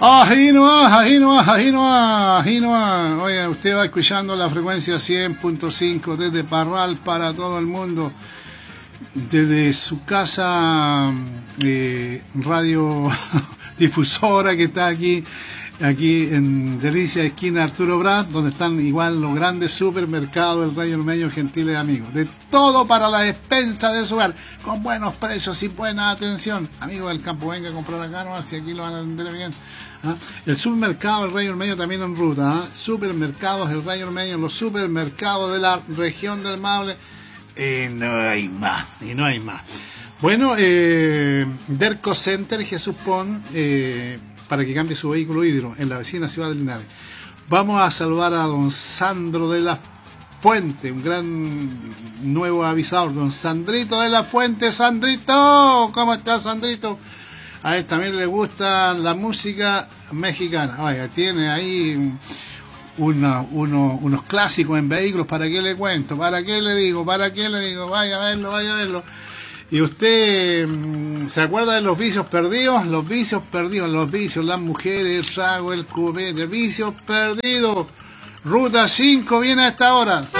Ajinoa. Oiga, usted va escuchando la frecuencia 100.5 desde Parral para todo el mundo. Desde su casa radio difusora que está aquí en Delicia, esquina Arturo Prat, donde están igual los grandes supermercados del Rayo Ormeño, gentiles amigos. De todo para la despensa de su hogar, con buenos precios y buena atención. Amigos del campo, venga a comprar acá, no, si aquí lo van a atender bien. ¿Ah? El supermercado del Rayo Ormeño también en ruta. ¿Ah? Supermercados del Rayo Ormeño, los supermercados de la región del Maule. No hay más, y no hay más. Bueno, Derco Center, Jesús Pon, para que cambie su vehículo hídrico en la vecina ciudad de Linares. Vamos a saludar a don Sandro de la Fuente, un gran nuevo avisador, don Sandrito de la Fuente. Sandrito, ¿cómo estás, Sandrito? A él también le gusta la música mexicana. Oiga, tiene ahí unos clásicos en vehículos. ¿Para qué le cuento? ¿Para qué le digo? Vaya a verlo. Y usted se acuerda de los vicios perdidos, las mujeres, el trago, el copete, vicios perdidos. Ruta 5 viene a esta hora.